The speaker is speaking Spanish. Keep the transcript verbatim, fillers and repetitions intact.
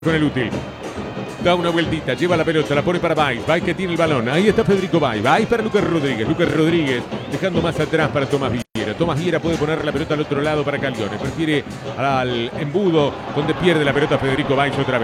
con el útil. Da una vueltita, lleva la pelota, la pone para Baez. Baez que tiene el balón. Ahí está Federico Baez. Baez para Lucas Rodríguez. Lucas Rodríguez dejando más atrás para Tomás Viera. Tomás Viera puede poner la pelota al otro lado para Caglione. Prefiere al embudo donde pierde la pelota Federico Baez otra vez.